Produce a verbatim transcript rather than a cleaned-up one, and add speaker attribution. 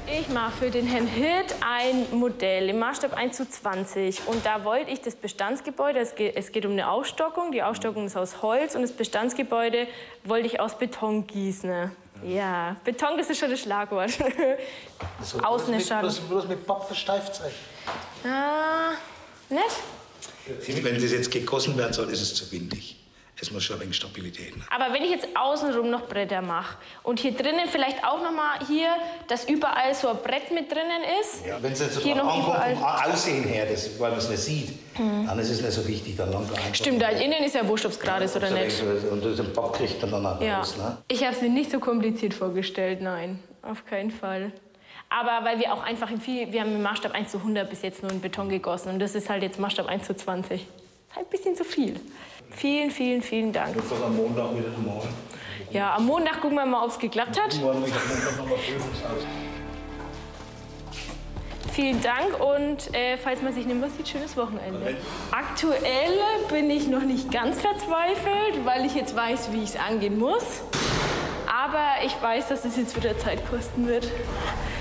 Speaker 1: Ich mache für den Herrn Hirt ein Modell im Maßstab eins zu zwanzig. Und da wollte ich das Bestandsgebäude, es geht, es geht um eine Ausstockung, die Ausstockung ist aus Holz und das Bestandsgebäude wollte ich aus Beton gießen. Ja, Beton, das ist schon das Schlagwort.
Speaker 2: So,
Speaker 1: Außen ist
Speaker 2: bloß, bloß mit Papp versteift sein.
Speaker 1: Ah, nicht?
Speaker 2: Wenn das jetzt gegossen werden soll, ist es zu windig. Es muss schon ein wenig Stabilität. Ne?
Speaker 1: Aber wenn ich jetzt außenrum noch Bretter mache und hier drinnen vielleicht auch noch mal hier, dass überall so ein Brett mit drinnen ist.
Speaker 2: Ja, wenn es jetzt
Speaker 1: hier noch
Speaker 2: ankommt
Speaker 1: überall.
Speaker 2: vom Aussehen her, das, weil man es nicht sieht, mhm. dann ist es nicht so wichtig. Dann langt einfach.
Speaker 1: Stimmt, da innen ist ja wurscht, ob es gerade ist oder nicht.
Speaker 2: Und den Papp kriegt man dann auch
Speaker 1: ja.
Speaker 2: raus. Ne?
Speaker 1: Ich habe es mir nicht so kompliziert vorgestellt, nein, auf keinen Fall. Aber weil wir auch einfach in viel, wir haben im Maßstab eins zu hundert bis jetzt nur in Beton gegossen und das ist halt jetzt Maßstab eins zu zwanzig. Das ist halt ein bisschen zu viel. Vielen, vielen, vielen Dank.
Speaker 2: Das am Montag wieder morgen.
Speaker 1: Ja, am Montag gucken wir mal, ob es geklappt hat. Vielen Dank und äh, falls man sich nimmt, was ein schönes Wochenende. Aktuell bin ich noch nicht ganz verzweifelt, weil ich jetzt weiß, wie ich es angehen muss. Aber ich weiß, dass es jetzt wieder Zeit kosten wird.